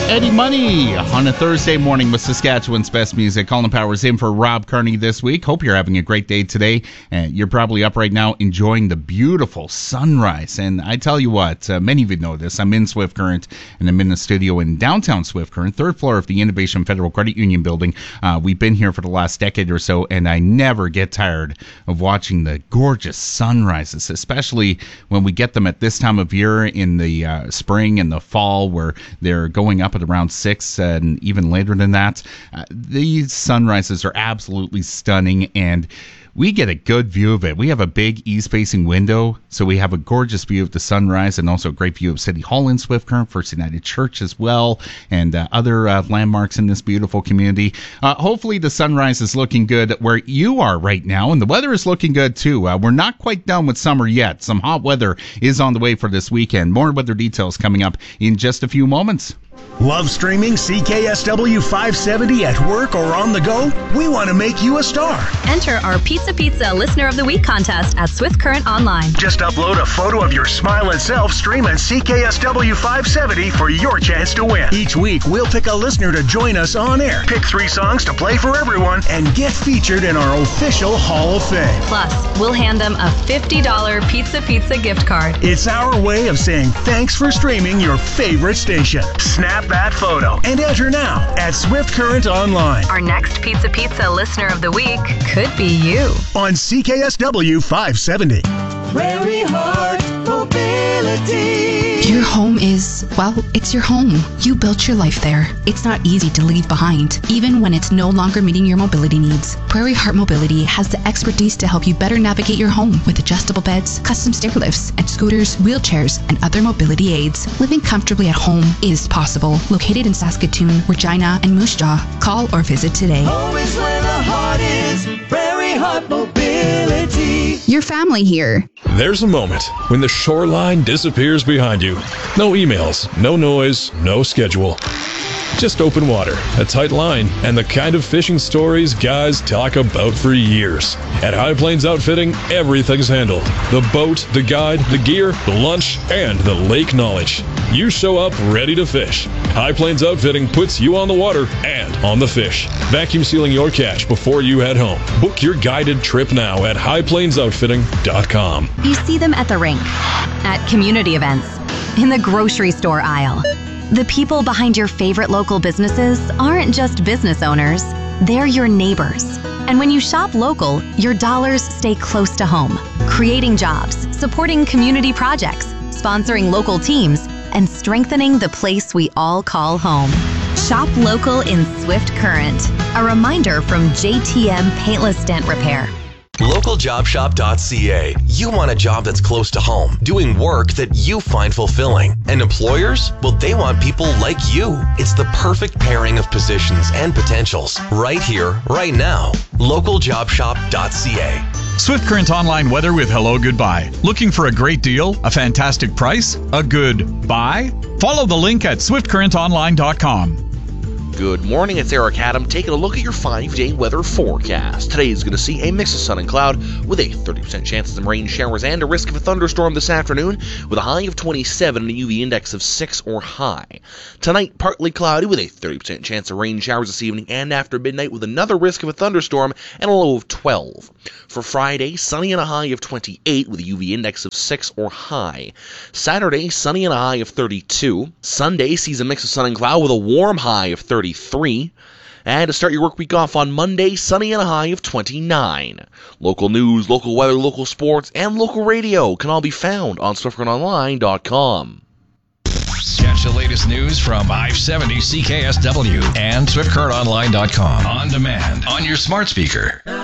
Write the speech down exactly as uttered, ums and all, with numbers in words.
Eddie Money on a Thursday morning with Saskatchewan's best music. Colin Powers in for Rob Kearney this week. Hope you're having a great day today. Uh, you're probably up right now enjoying the beautiful sunrise. And I tell you what, uh, many of you know this. I'm in Swift Current, and I'm in the studio in downtown Swift Current, third floor of the Innovation Federal Credit Union building. Uh, we've been here for the last decade or so, and I never get tired of watching the gorgeous sunrises, especially when we get them at this time of year in the uh, spring and the fall, where they're going up at around six and even later than that. Uh, these sunrises are absolutely stunning, and we get a good view of it. We have a big east-facing window, so we have a gorgeous view of the sunrise and also a great view of City Hall in Swift Current, First United Church as well, and uh, other uh, landmarks in this beautiful community. Uh, hopefully the sunrise is looking good where you are right now, and the weather is looking good too. Uh, we're not quite done with summer yet. Some hot weather is on the way for this weekend. More weather details coming up in just a few moments. Love streaming C K S W five seventy at work or on the go? We want to make you a star. Enter our Pizza Pizza Listener of the Week contest at Swift Current Online. Just upload a photo of your smiling self streaming C K S W five seventy for your chance to win. Each week, we'll pick a listener to join us on air, pick three songs to play for everyone, and get featured in our official Hall of Fame. Plus, we'll hand them a fifty dollars Pizza Pizza gift card. It's our way of saying thanks for streaming your favorite station. Snap that photo and enter now at Swift Current Online. Our next Pizza Pizza Listener of the Week could be you. On C K S W five seventy. Prairie Heart Mobility. Your home is, well, it's your home. You built your life there. It's not easy to leave behind, even when it's no longer meeting your mobility needs. Prairie Heart Mobility has the expertise to help you better navigate your home with adjustable beds, custom stair lifts, and scooters, wheelchairs, and other mobility aids. Living comfortably at home is possible. Located in Saskatoon, Regina, and Moose Jaw. Call or visit today. Home is where the heart is. Prairie Heart Mobility. Your family here. There's a moment when the shoreline disappears behind you. No emails, no noise, no schedule. Just open water, a tight line, and the kind of fishing stories guys talk about for years. At High Plains Outfitting, everything's handled. The boat, the guide, the gear, the lunch, and the lake knowledge. You show up ready to fish. High Plains Outfitting puts you on the water and on the fish. Vacuum sealing your catch before you head home. Book your guided trip now at high plains outfitting dot com. You see them at the rink, at community events, in the grocery store aisle. The people behind your favorite local businesses aren't just business owners, they're your neighbors. And when you shop local, your dollars stay close to home, creating jobs, supporting community projects, sponsoring local teams, and strengthening the place we all call home. Shop local in Swift Current. A reminder from J T M Paintless Dent Repair. local job shop dot c a. You want a job that's close to home, doing work that you find fulfilling. And employers? Well, they want people like you. It's the perfect pairing of positions and potentials. Right here, right now. local job shop dot c a. Swift Current Online weather with Hello Goodbye. Looking for a great deal, a fantastic price, a good buy? Follow the link at swift current online dot com. Good morning, it's Eric Adam taking a look at your five-day weather forecast. Today is going to see a mix of sun and cloud with a thirty percent chance of some rain showers and a risk of a thunderstorm this afternoon with a high of twenty-seven and a U V index of six or high. Tonight, partly cloudy with a thirty percent chance of rain showers this evening and after midnight with another risk of a thunderstorm and a low of twelve. For Friday, sunny and a high of twenty-eight with a U V index of six or high. Saturday, sunny and a high of thirty-two. Sunday sees a mix of sun and cloud with a warm high of thirty-three. And to start your work week off on Monday, sunny and a high of twenty-nine. Local news, local weather, local sports, and local radio can all be found on swift current online dot com. Catch the latest news from five seventy C K S W and swift current online dot com on demand on your smart speaker.